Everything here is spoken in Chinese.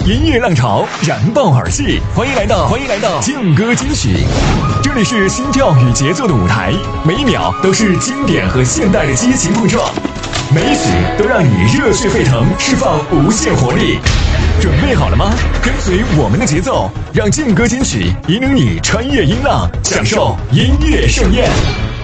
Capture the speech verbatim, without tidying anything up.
音乐浪潮燃爆耳际，欢迎来到欢迎来到劲歌金曲，这里是心跳与节奏的舞台，每一秒都是经典和现代的激情碰撞，每一曲都让你热血沸腾，释放无限活力。准备好了吗？跟随我们的节奏，让劲歌金曲引领你穿越音浪，享受音乐盛宴。